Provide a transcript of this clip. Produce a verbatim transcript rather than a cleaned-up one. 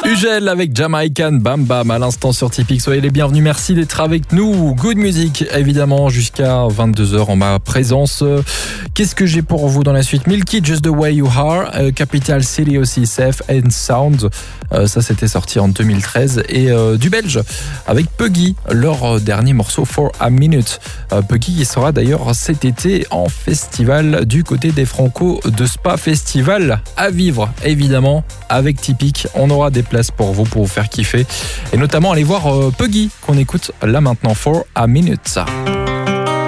Ugel avec Jamaican Bam Bam à l'instant sur Tipeee. Soyez les bienvenus, merci d'être avec nous. Good music évidemment jusqu'à vingt-deux heures en ma présence. Qu'est-ce que j'ai pour vous dans la suite? Milky, Just the Way You Are, euh, Capital City aussi, Safe and Sound. Euh, ça c'était sorti en deux mille treize. Et euh, du belge avec Puggy, leur dernier morceau For a Minute. Euh, Puggy qui sera d'ailleurs cet été en festival du côté des Franco de Spa Festival à vivre évidemment avec Tipeee. On aura des places pour vous, pour vous faire kiffer. Et notamment aller voir euh, Puggy qu'on écoute là maintenant, For a Minute.